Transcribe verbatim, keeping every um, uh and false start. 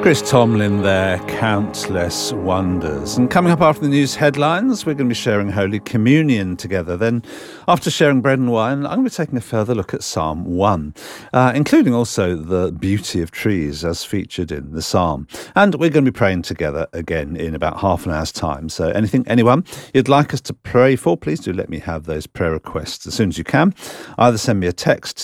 Chris Tomlin there, Countless Wonders. And coming up after the news headlines, we're going to be sharing Holy Communion together. Then, after sharing bread and wine, I'm going to be taking a further look at Psalm one, uh, including also the beauty of trees as featured in the psalm. And we're going to be praying together again in about half an hour's time. So anything, anyone you'd like us to pray for, please do let me have those prayer requests as soon as you can. Either send me a text